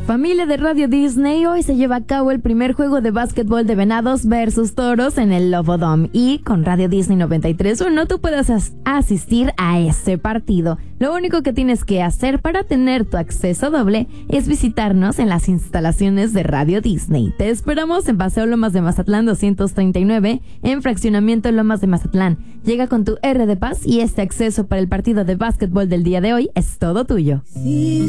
Familia de Radio Disney, hoy se lleva a cabo el primer juego de básquetbol de Venados versus Toros en el Lobodome y con Radio Disney 93.1 tú puedes asistir a este partido. Lo único que tienes que hacer para tener tu acceso doble es visitarnos en las instalaciones de Radio Disney. Te esperamos en Paseo Lomas de Mazatlán 239 en Fraccionamiento Lomas de Mazatlán. Llega con tu R de Paz y este acceso para el partido de básquetbol del día de hoy es todo tuyo.